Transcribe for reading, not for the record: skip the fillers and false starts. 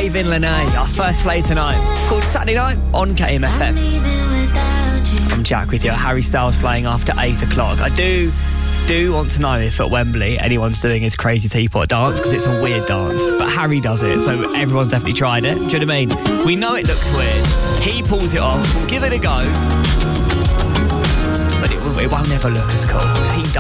Ravin Lene, our first play tonight, called Saturday Night on KMFM. I'm Jack with you. Harry Styles playing after 8 o'clock. I do want to know if at Wembley anyone's doing his crazy teapot dance, because it's a weird dance, but Harry does it, so everyone's definitely tried it. Do you know what I mean? We know it looks weird. He pulls it off. We'll give it a go, but it will never look as cool. He does